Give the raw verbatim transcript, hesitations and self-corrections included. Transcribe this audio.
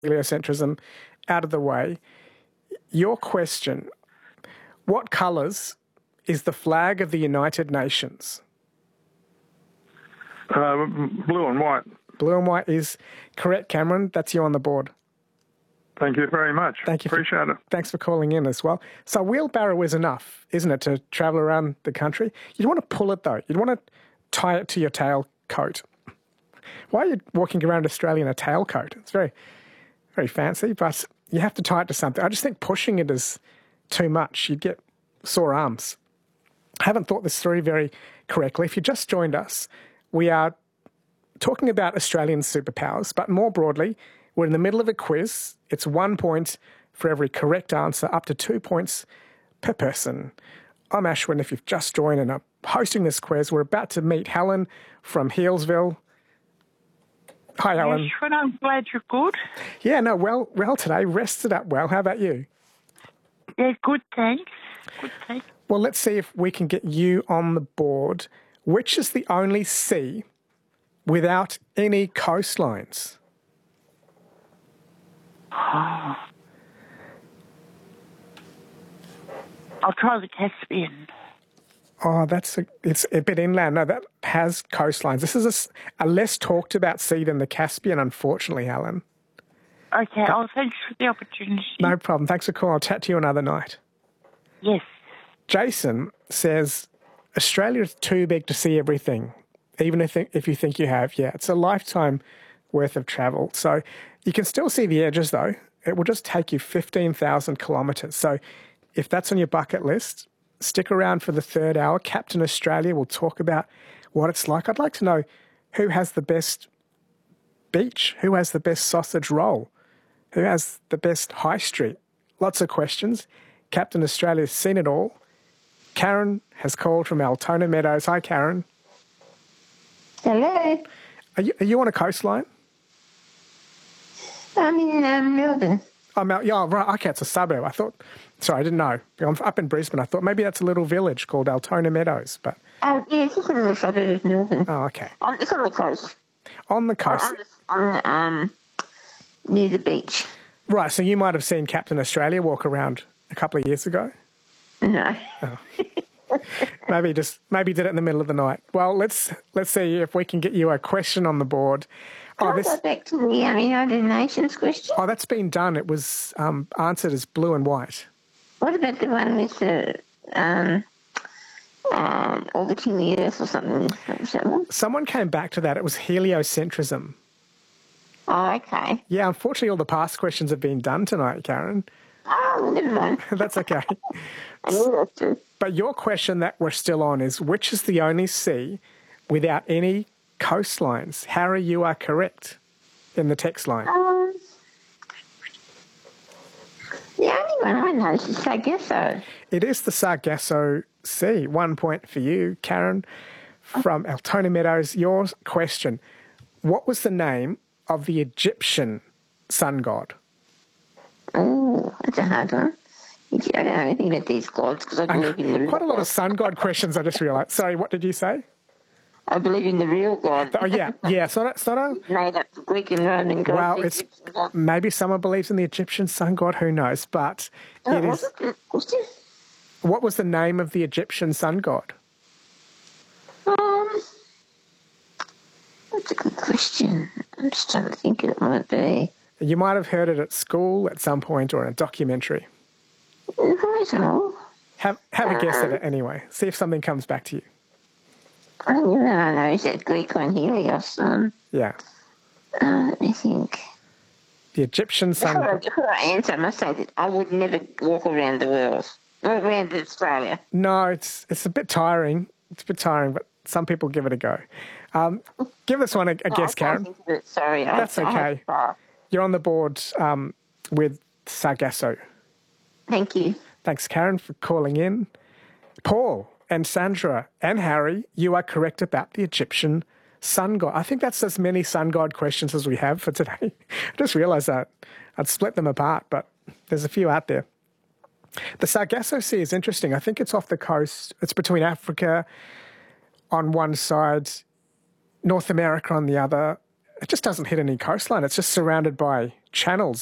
heliocentrism out of the way. Your question, what colours is the flag of the United Nations? Uh, blue and white. Blue and white is correct, Cameron. That's you on the board. Thank you very much. Thank you. Appreciate for, it. Thanks for calling in as well. So a wheelbarrow is enough, isn't it, to travel around the country? You'd want to pull it, though. You'd want to tie it to your tailcoat. Why are you walking around Australia in a tailcoat? It's very, very fancy, but you have to tie it to something. I just think pushing it is too much. You'd get sore arms. I haven't thought this through very correctly. If you just joined us, we are talking about Australian superpowers, but more broadly, we're in the middle of a quiz. It's one point for every correct answer, up to two points per person. I'm Ashwin. If you've just joined and I'm hosting this quiz, we're about to meet Helen from Healesville. Hi, Helen. Ashwin, I'm glad you're good. Yeah, no, well, well today. Rested up well. How about you? Yeah, good, thanks. Good, thanks. Well, let's see if we can get you on the board. Which is the only sea without any coastlines? Oh. I'll try the Caspian. Oh, that's a, it's a bit inland. No, that has coastlines. This is a, a less talked about sea than the Caspian, unfortunately, Helen. Okay, oh, thanks for the opportunity. No problem. Thanks for calling. I'll chat to you another night. Yes. Jason says, Australia's too big to see everything, even if, if you think you have. Yeah, it's a lifetime worth of travel. So you can still see the edges, though. It will just take you fifteen thousand kilometres. So if that's on your bucket list, stick around for the third hour. Captain Australia will talk about what it's like. I'd like to know who has the best beach, who has the best sausage roll, who has the best high street. Lots of questions. Captain Australia's seen it all. Karen has called from Altona Meadows. Hi, Karen. Hello. Are you, are you on a coastline? I'm in um, Melbourne. Oh, Mel- yeah, right. Okay, it's a suburb. I thought, sorry, I didn't know. I'm up in Brisbane. I thought maybe that's a little village called Altona Meadows. But Oh, yeah, it's just in the suburb of Melbourne. Oh, okay. On, it's on the coast. On the coast. I'm just on, um, near the beach. Right, so you might have seen Captain Australia walk around a couple of years ago? No. Oh. maybe just maybe did it in the middle of the night. Well, let's let's see if we can get you a question on the board. Oh, I'll this, go back to the um, United Nations question. oh, that's been done. It was um, answered as blue and white. What about the one with the um, um, orbiting the Earth or something? Was that one? Someone came back to that. It was heliocentrism. Oh, okay. Yeah, unfortunately, all the past questions have been done tonight, Karen. Oh, never mind. That's okay. I knew that too. But your question that we're still on is, which is the only sea without any coastlines? Harry, you are correct in the text line. Um, the only one I know is the Sargasso. It is the Sargasso Sea. One point for you, Karen, from Altona Meadows. Your question, what was the name of the Egyptian sun god? Oh, that's a hard one. I don't know anything about these gods because I believe in the real Quite a lot of God. sun god questions, I just realised. Sorry, what did you say? I believe in the real God. Oh, yeah, yeah. It's not a, it's not a Made up the Greek and Roman gods. well, the it's Egyptian gods. maybe someone believes in the Egyptian sun god, who knows? But Oh, it was is. it? Was it? What was the name of the Egyptian sun god? Um, that's a good question. I'm just trying to think of it might be. You might have heard it at school at some point or in a documentary. I don't know. Have have a guess at it anyway. See if something comes back to you. I don't know. Is that Greek one, Helios? Um, Yeah, uh, let me think. the Egyptian sun Before I, god. before I answer, I must say that I would never walk around the world, or around Australia. No, it's it's a bit tiring. It's a bit tiring, but some people give it a go. Um, give this one a, a No, guess, I can't Karen. think of it. Sorry, I- That's I have okay. to pass. You're on the board um, with Sargasso. Thank you. Thanks, Karen, for calling in. Paul and Sandra and Harry, you are correct about the Egyptian sun god. I think that's as many sun god questions as we have for today. I just realised that. I'd split them apart, but there's a few out there. The Sargasso Sea is interesting. I think it's off the coast. It's between Africa on one side, North America on the other. it just doesn't hit any coastline. It's just surrounded by channels